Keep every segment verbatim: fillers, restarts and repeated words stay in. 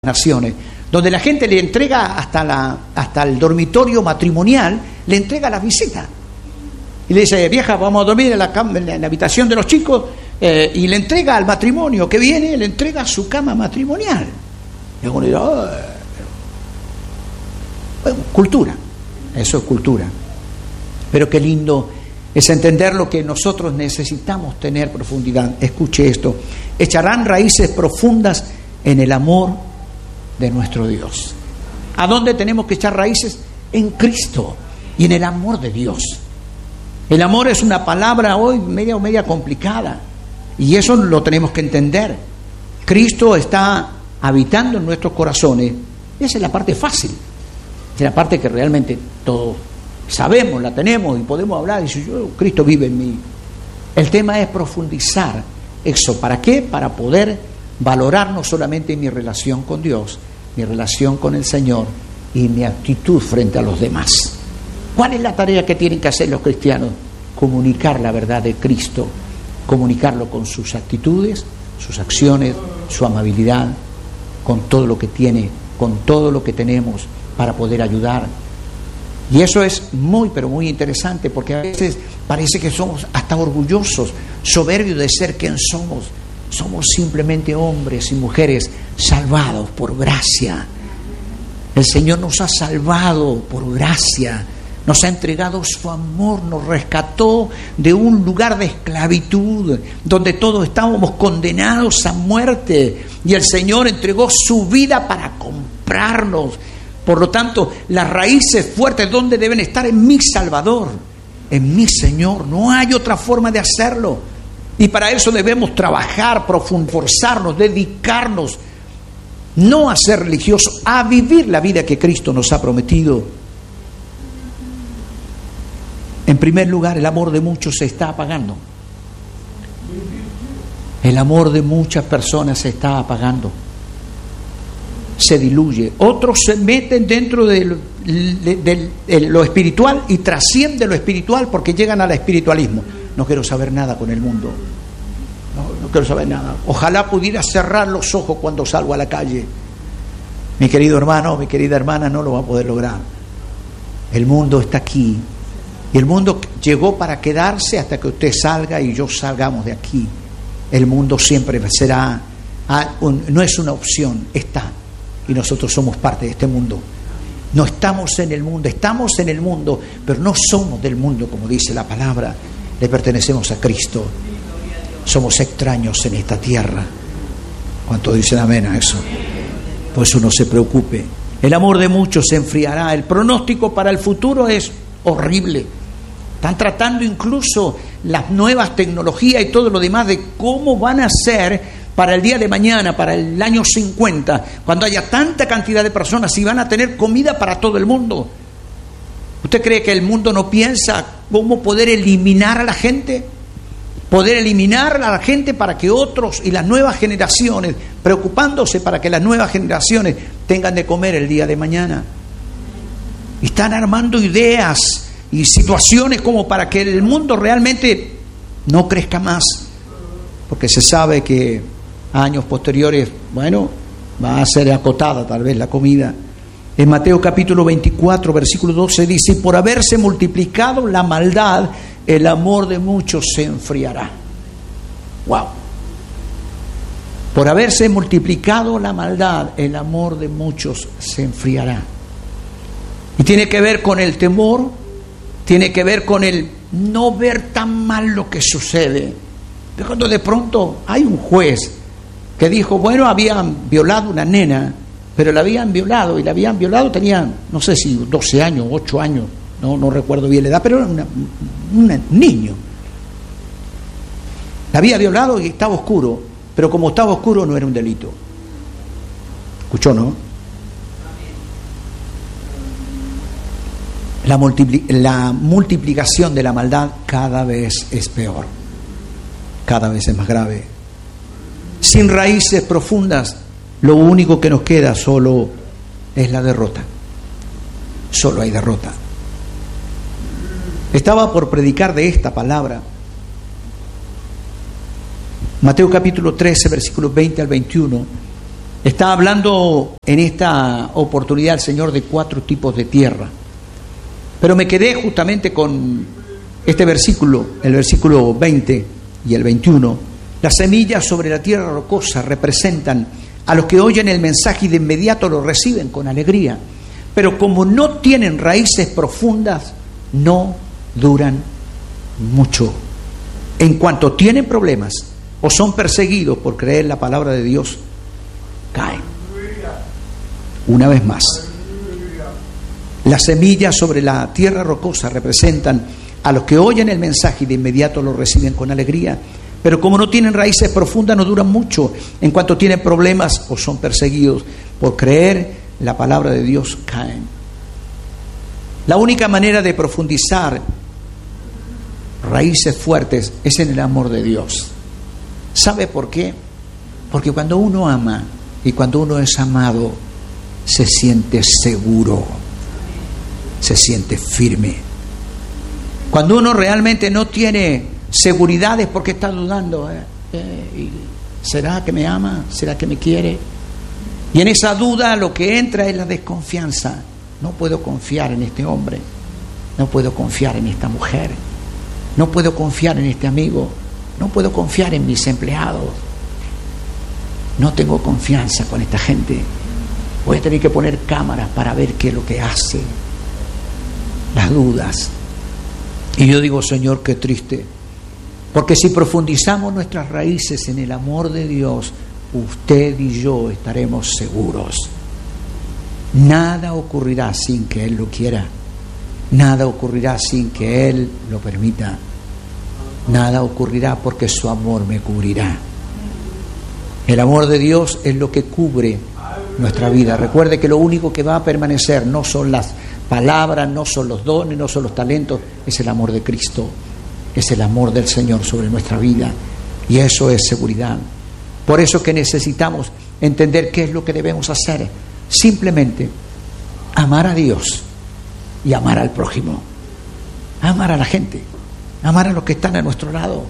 naciones, donde la gente le entrega hasta, la, hasta el dormitorio matrimonial, le entrega la visita. Y le dice, vieja, vamos a dormir en la, cama, en la habitación de los chicos, eh, y le entrega al matrimonio que viene, le entrega su cama matrimonial. Y uno dice, oh, bueno, cultura, eso es cultura. Pero qué lindo es entender lo que nosotros necesitamos tener profundidad. Escuche esto, echarán raíces profundas en el amor de nuestro Dios. ¿A dónde tenemos que echar raíces? En Cristo y en el amor de Dios. El amor es una palabra hoy media o media complicada, y eso lo tenemos que entender. Cristo está habitando en nuestros corazones. Esa es la parte fácil, es la parte que realmente todos sabemos, la tenemos y podemos hablar y decir, yo, Cristo vive en mí. El tema es profundizar eso. ¿Para qué? Para poder valorar no solamente mi relación con Dios, mi relación con el Señor y mi actitud frente a los demás. ¿Cuál es la tarea que tienen que hacer los cristianos? Comunicar la verdad de Cristo, comunicarlo con sus actitudes, sus acciones, su amabilidad, con todo lo que tiene, con todo lo que tenemos para poder ayudar. Y eso es muy, pero muy interesante, porque a veces parece que somos hasta orgullosos, soberbios de ser quien somos. Somos simplemente hombres y mujeres salvados por gracia. El Señor nos ha salvado por gracia, nos ha entregado su amor, nos rescató de un lugar de esclavitud donde todos estábamos condenados a muerte, y el Señor entregó su vida para comprarnos. Por lo tanto, las raíces fuertes, ¿dónde deben estar? En mi Salvador, en mi Señor. No hay otra forma de hacerlo. Y para eso debemos trabajar, profundizarnos, dedicarnos, no a ser religiosos, a vivir la vida que Cristo nos ha prometido. En primer lugar, el amor de muchos se está apagando. El amor de muchas personas se está apagando. Se diluye. Otros se meten dentro de, de, de, de lo espiritual y trascienden lo espiritual porque llegan al espiritualismo. No quiero saber nada con el mundo. No, no quiero saber nada. Ojalá pudiera cerrar los ojos cuando salgo a la calle. Mi querido hermano, mi querida hermana, no lo va a poder lograr. El mundo está aquí. Y el mundo llegó para quedarse hasta que usted salga y yo salgamos de aquí. El mundo siempre será, un, no es una opción, está. Y nosotros somos parte de este mundo. No estamos en el mundo, estamos en el mundo, pero no somos del mundo, como dice la palabra. Le pertenecemos a Cristo. Somos extraños en esta tierra. ¿Cuántos dicen amén a eso? Por eso no se preocupe. El amor de muchos se enfriará. El pronóstico para el futuro es horrible. Están tratando incluso las nuevas tecnologías y todo lo demás de cómo van a ser para el día de mañana, para el año cincuenta, cuando haya tanta cantidad de personas y van a tener comida para todo el mundo. ¿Usted cree que el mundo no piensa cómo poder eliminar a la gente? Poder eliminar a la gente para que otros y las nuevas generaciones, preocupándose para que las nuevas generaciones tengan de comer el día de mañana. Están armando ideas y situaciones como para que el mundo realmente no crezca más. Porque se sabe que a años posteriores, bueno, va a ser acotada tal vez la comida. En Mateo capítulo veinticuatro, versículo doce dice, por haberse multiplicado la maldad, el amor de muchos se enfriará. Wow. Por haberse multiplicado la maldad, el amor de muchos se enfriará. Y tiene que ver con el temor, tiene que ver con el no ver tan mal lo que sucede. De cuando de pronto hay un juez que dijo, bueno, habían violado una nena, pero la habían violado, y la habían violado, tenía, no sé si doce años, ocho años, no, no recuerdo bien la edad, pero era una, un niño. La había violado y estaba oscuro, pero como estaba oscuro no era un delito. ¿Escuchó, no? La, multipli- la multiplicación de la maldad cada vez es peor, cada vez es más grave. Sin raíces profundas, lo único que nos queda solo es la derrota. Solo hay derrota. Estaba por predicar de esta palabra. Mateo capítulo trece, versículos veinte al veintiuno. Está hablando en esta oportunidad el Señor de cuatro tipos de tierra. Pero me quedé justamente con este versículo, el versículo veinte y el veintiuno. Las semillas sobre la tierra rocosa representan a los que oyen el mensaje y de inmediato lo reciben con alegría. Pero como no tienen raíces profundas, no duran mucho. En cuanto tienen problemas o son perseguidos por creer la palabra de Dios, caen. Una vez más, las semillas sobre la tierra rocosa representan a los que oyen el mensaje y de inmediato lo reciben con alegría. Pero como no tienen raíces profundas, no duran mucho. En cuanto tienen problemas o son perseguidos por creer la palabra de Dios, caen. La única manera de profundizar raíces fuertes es en el amor de Dios. ¿Sabe por qué? Porque cuando uno ama y cuando uno es amado, se siente seguro, se siente firme. Cuando uno realmente no tiene seguridad es porque está dudando. ¿eh? Eh, ¿Será que me ama? ¿Será que me quiere? Y en esa duda lo que entra es la desconfianza. No puedo confiar en este hombre, no puedo confiar en esta mujer, no puedo confiar en este amigo, no puedo confiar en mis empleados, no tengo confianza con esta gente. Voy a tener que poner cámaras para ver qué es lo que hace. Las dudas. Y yo digo, Señor, qué triste, porque si profundizamos nuestras raíces en el amor de Dios, usted y yo estaremos seguros. Nada ocurrirá sin que Él lo quiera. Nada ocurrirá sin que Él lo permita. Nada ocurrirá porque su amor me cubrirá. El amor de Dios es lo que cubre nuestra vida. Recuerde que lo único que va a permanecer no son las palabras, no son los dones, no son los talentos, es el amor de Cristo, es el amor del Señor sobre nuestra vida. Y eso es seguridad. Por eso que necesitamos entender qué es lo que debemos hacer. Simplemente amar a Dios y amar al prójimo, amar a la gente, amar a los que están a nuestro lado.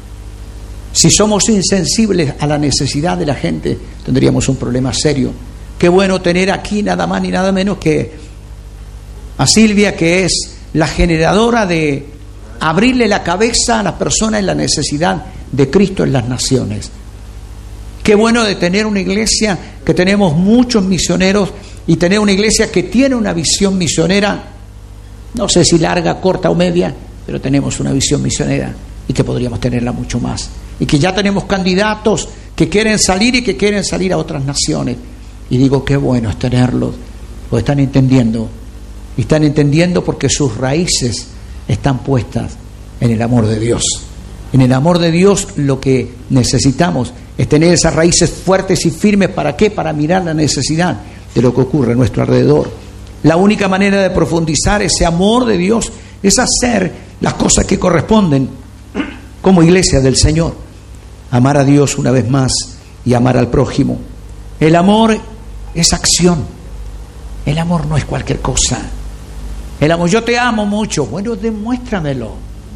Si somos insensibles a la necesidad de la gente, tendríamos un problema serio. Qué bueno tener aquí nada más ni nada menos que a Silvia, que es la generadora de abrirle la cabeza a las personas en la necesidad de Cristo en las naciones. Qué bueno de tener una iglesia que tenemos muchos misioneros y tener una iglesia que tiene una visión misionera, no sé si larga, corta o media, pero tenemos una visión misionera y que podríamos tenerla mucho más. Y que ya tenemos candidatos que quieren salir y que quieren salir a otras naciones. Y digo, qué bueno es tenerlos, lo están entendiendo. Y están entendiendo porque sus raíces están puestas en el amor de Dios. En el amor de Dios lo que necesitamos es tener esas raíces fuertes y firmes. ¿Para qué? Para mirar la necesidad de lo que ocurre a nuestro alrededor. La única manera de profundizar ese amor de Dios es hacer las cosas que corresponden como iglesia del Señor. Amar a Dios una vez más y amar al prójimo. El amor es acción. El amor no es cualquier cosa. El amor, yo te amo mucho. Bueno, demuéstramelo.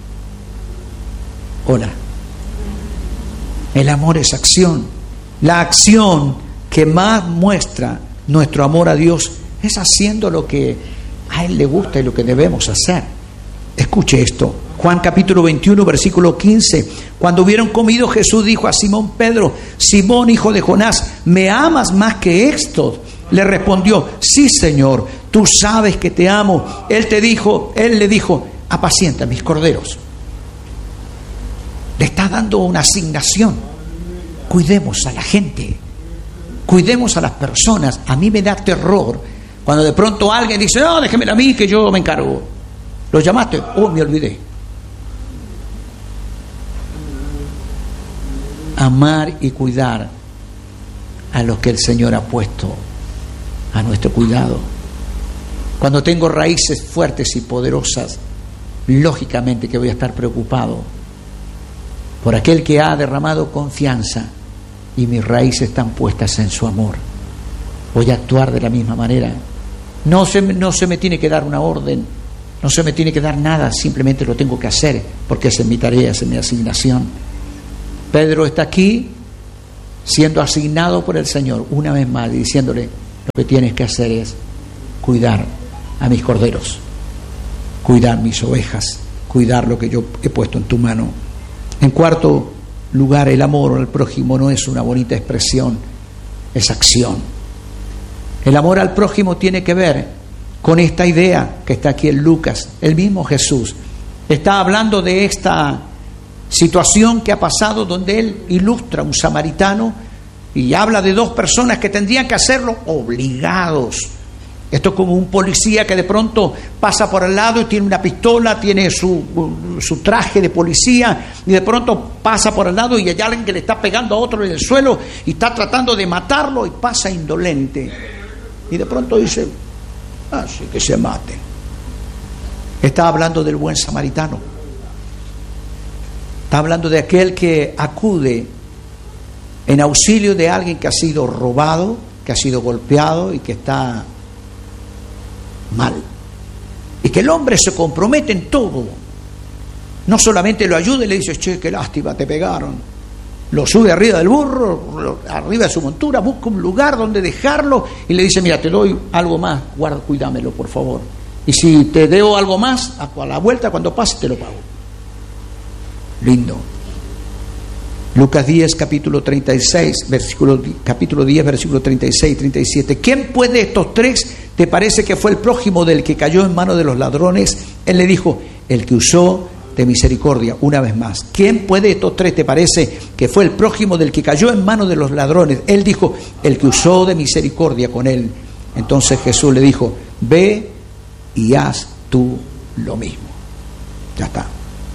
Hola. El amor es acción. La acción que más muestra nuestro amor a Dios es haciendo lo que a Él le gusta y lo que debemos hacer. Escuche esto. Juan capítulo veintiuno, versículo quince. Cuando hubieron comido, Jesús dijo a Simón Pedro: Simón, hijo de Jonás, ¿me amas más que estos? Le respondió: sí, Señor, tú sabes que te amo. Él te dijo, él le dijo: apacienta mis corderos. Le está dando una asignación. Cuidemos a la gente, cuidemos a las personas. A mí me da terror cuando de pronto alguien dice: no, déjemelo a mí que yo me encargo. ¿Lo llamaste? Oh, me olvidé. Amar y cuidar a los que el Señor ha puesto a nuestro cuidado. Cuando tengo raíces fuertes y poderosas, lógicamente que voy a estar preocupado por aquel que ha derramado confianza y mis raíces están puestas en su amor. Voy a actuar de la misma manera. No se, no se me tiene que dar una orden, no se me tiene que dar nada, simplemente lo tengo que hacer porque esa es mi tarea, esa es mi asignación. Pedro está aquí siendo asignado por el Señor una vez más y diciéndole: lo que tienes que hacer es cuidar a mis corderos, cuidar mis ovejas, cuidar lo que yo he puesto en tu mano. En cuarto lugar, el amor al prójimo no es una bonita expresión, es acción. El amor al prójimo tiene que ver con esta idea que está aquí en Lucas. El mismo Jesús está hablando de esta situación que ha pasado, donde él ilustra a un samaritano y habla de dos personas que tendrían que hacerlo obligados. Esto es como un policía que de pronto pasa por al lado y tiene una pistola, tiene su, su traje de policía, y de pronto pasa por al lado y hay alguien que le está pegando a otro en el suelo y está tratando de matarlo y pasa indolente. Y de pronto dice: así que se maten. Está hablando del buen samaritano. Está hablando de aquel que acude en auxilio de alguien que ha sido robado, que ha sido golpeado y que está mal. Y que el hombre se compromete en todo. No solamente lo ayuda y le dice: che, qué lástima, te pegaron. Lo sube arriba del burro, lo, arriba de su montura, busca un lugar donde dejarlo y le dice: mira, te doy algo más, guarda, cuídamelo, por favor. Y si te debo algo más, a la vuelta, cuando pase, te lo pago. Lindo. Lucas diez, capítulo treinta y seis, versículo, capítulo diez, versículo treinta y seis, treinta y siete. ¿Quién pues de estos tres te parece que fue el prójimo del que cayó en manos de los ladrones? Él le dijo: el que usó de misericordia. Una vez más, ¿quién pues de estos tres te parece que fue el prójimo del que cayó en manos de los ladrones? Él dijo: el que usó de misericordia con él. Entonces Jesús le dijo: ve y haz tú lo mismo. Ya está.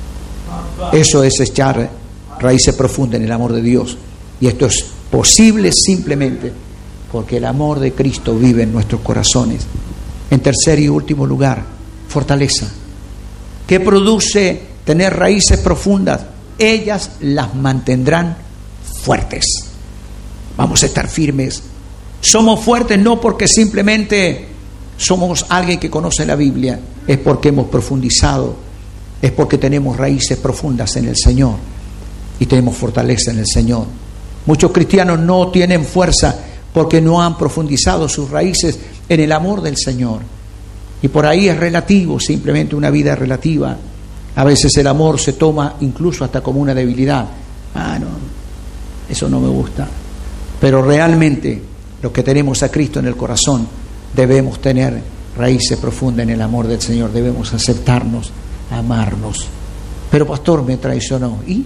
Eso es echar raíces profundas en el amor de Dios. Y esto es posible simplemente porque el amor de Cristo vive en nuestros corazones. En tercer y último lugar, fortaleza. ¿Qué produce tener raíces profundas? Ellas las mantendrán fuertes. Vamos a estar firmes. Somos fuertes no porque simplemente somos alguien que conoce la Biblia, es porque hemos profundizado, es porque tenemos raíces profundas en el Señor y tenemos fortaleza en el Señor. Muchos cristianos no tienen fuerza porque no han profundizado sus raíces en el amor del Señor. Y por ahí es relativo, simplemente una vida relativa. A veces el amor se toma incluso hasta como una debilidad. Ah, no, eso no me gusta. Pero realmente los que tenemos a Cristo en el corazón debemos tener raíces profundas en el amor del Señor. Debemos aceptarnos, amarnos. Pero pastor, me traicionó. ¿Y?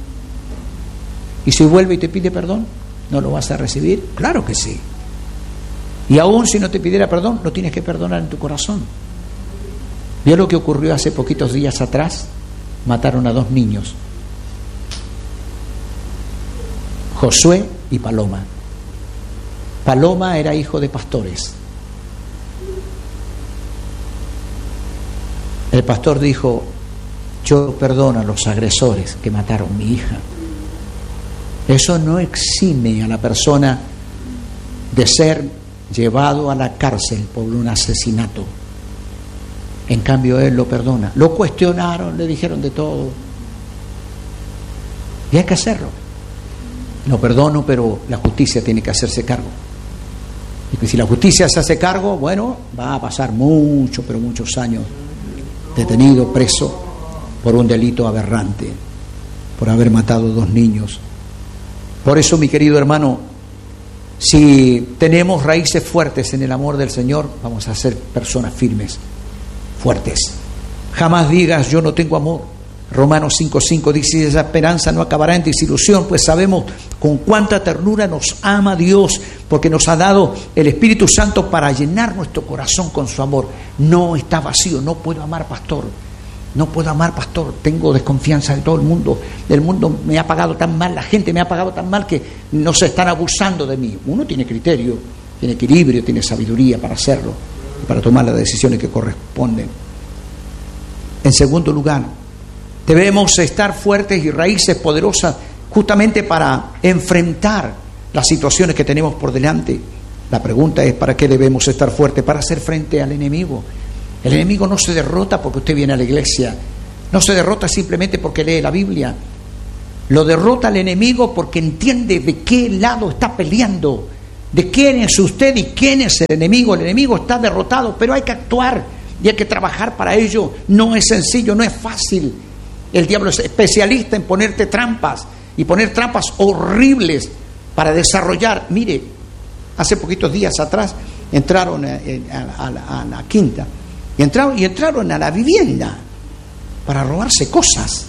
¿Y si vuelve y te pide perdón? ¿No lo vas a recibir? Claro que sí. Y aún si no te pidiera perdón, lo tienes que perdonar en tu corazón. ¿Vio lo que ocurrió hace poquitos días atrás? Mataron a dos niños, Josué y Paloma. Paloma era hijo de pastores. El pastor dijo: yo perdono a los agresores que mataron a mi hija. Eso no exime a la persona de ser llevado a la cárcel por un asesinato. En cambio él lo perdona. Lo cuestionaron, le dijeron de todo, y hay que hacerlo. Lo perdono, pero la justicia tiene que hacerse cargo. Y que si la justicia se hace cargo, bueno, va a pasar mucho, pero muchos años detenido, preso por un delito aberrante, por haber matado dos niños. Por eso, mi querido hermano, si tenemos raíces fuertes en el amor del Señor, vamos a ser personas firmes, fuertes. Jamás digas: yo no tengo amor. Romanos cinco cinco dice: esa esperanza no acabará en desilusión, pues sabemos con cuánta ternura nos ama Dios, porque nos ha dado el Espíritu Santo para llenar nuestro corazón con su amor. No está vacío. No puedo amar, pastor. No puedo amar, pastor. Tengo desconfianza de todo el mundo. El mundo me ha pagado tan mal, la gente me ha pagado tan mal que no se están abusando de mí. Uno tiene criterio, tiene equilibrio, tiene sabiduría para hacerlo, para tomar las decisiones que corresponden. En segundo lugar, debemos estar fuertes y raíces poderosas justamente para enfrentar las situaciones que tenemos por delante. La pregunta es: ¿para qué debemos estar fuertes? Para hacer frente al enemigo. El enemigo no se derrota porque usted viene a la iglesia, no se derrota simplemente porque lee la Biblia. Lo derrota el enemigo porque entiende de qué lado está peleando, de quién es usted y quién es el enemigo. El enemigo está derrotado, pero hay que actuar y hay que trabajar para ello. No es sencillo, no es fácil. El diablo es especialista en ponerte trampas y poner trampas horribles para desarrollar. Mire, hace poquitos días atrás entraron a, a, a, la, a la quinta y entraron, y entraron a la vivienda para robarse cosas.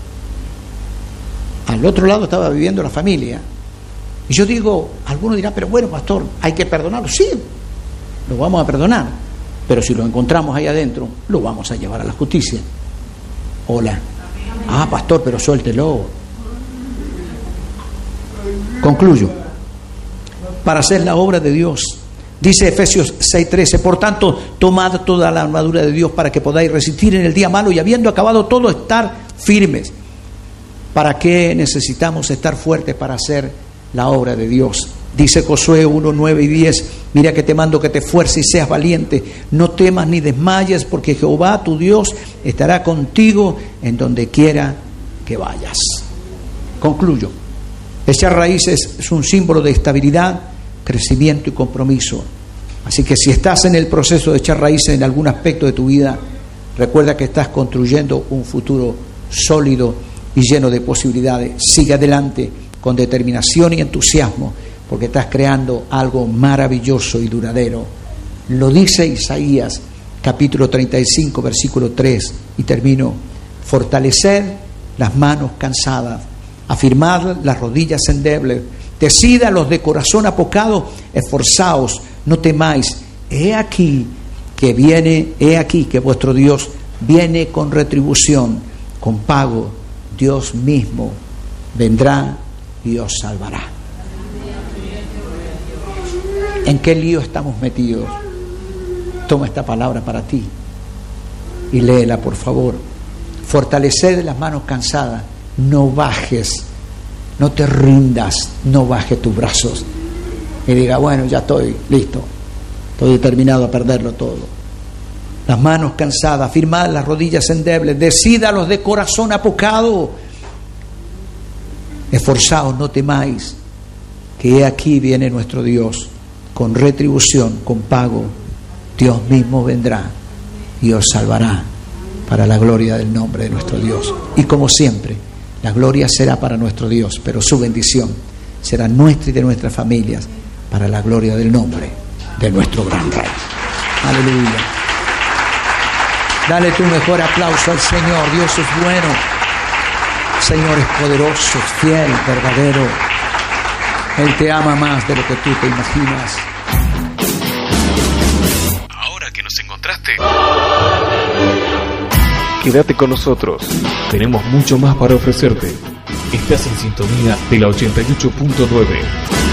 Al otro lado estaba viviendo la familia. Y yo digo, alguno dirá, pero bueno, pastor, hay que perdonarlo. Sí, lo vamos a perdonar. Pero si lo encontramos ahí adentro, lo vamos a llevar a la justicia. Hola. Ah, pastor, pero suéltelo. Concluyo. Para hacer la obra de Dios, dice Efesios seis trece, por tanto, tomad toda la armadura de Dios para que podáis resistir en el día malo y habiendo acabado todo, estar firmes. ¿Para qué necesitamos estar fuertes para hacer la obra de Dios? Dice Josué uno, nueve y diez, mira que te mando que te esfuerces y seas valiente, no temas ni desmayes, porque Jehová tu Dios estará contigo en donde quiera que vayas. Concluyo. Echar raíces es un símbolo de estabilidad, crecimiento y compromiso. Así que si estás en el proceso de echar raíces en algún aspecto de tu vida, recuerda que estás construyendo un futuro sólido y lleno de posibilidades. Sigue adelante con determinación y entusiasmo, porque estás creando algo maravilloso y duradero. Lo dice Isaías, capítulo treinta y cinco, versículo tres, y termino. Fortalecer las manos cansadas, afirmad las rodillas endebles, decida los de corazón apocado, esforzaos, no temáis. He aquí que viene, he aquí que vuestro Dios viene con retribución, con pago. Dios mismo vendrá y os salvará. ¿En qué lío estamos metidos? Toma esta palabra para ti y léela, por favor. Fortalecer las manos cansadas, no bajes, no te rindas, no bajes tus brazos y diga, bueno, ya estoy listo, estoy determinado a perderlo todo. Las manos cansadas, firmad las rodillas endebles, decídalos de corazón apocado, esforzaos, no temáis, que he aquí viene nuestro Dios con retribución, con pago. Dios mismo vendrá y os salvará para la gloria del nombre de nuestro Dios. Y como siempre, la gloria será para nuestro Dios, pero su bendición será nuestra y de nuestras familias para la gloria del nombre de nuestro gran Rey. Aleluya. Dale tu mejor aplauso al Señor. Dios es bueno. Señor es poderoso, es fiel, verdadero. Él te ama más de lo que tú te imaginas. Ahora que nos encontraste, quédate con nosotros. Tenemos mucho más para ofrecerte. Estás en sintonía de la ochenta y ocho punto nueve.